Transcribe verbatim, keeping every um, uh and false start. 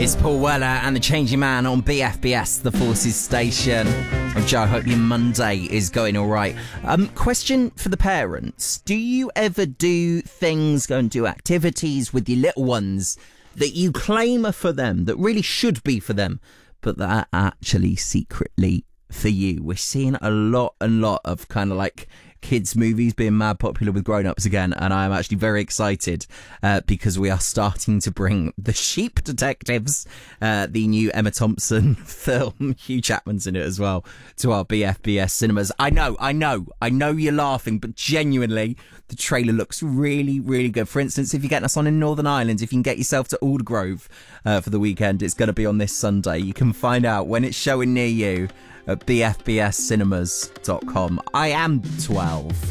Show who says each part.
Speaker 1: It's Paul Weller and the Changing Man on B F B S, the Forces Station. I'm Joe. I hope your Monday is going all right. Um, question for the parents. Do you ever do things, go and do activities with your little ones that you claim are for them, that really should be for them, but that are actually secretly for you? We're seeing a lot and lot of kind of like kids movies being mad popular with grown-ups again, and I am actually very excited uh, because we are starting to bring The Sheep Detectives, uh, the new Emma Thompson film, Hugh Jackman's in it as well, to our B F B S cinemas. I know, I know, I know you're laughing, but genuinely, the trailer looks really, really good. For instance, if you're getting us on in Northern Ireland, if you can get yourself to Aldergrove uh, for the weekend, it's going to be on this Sunday. You can find out when it's showing near you at b f b s cinemas dot com. I am twelve.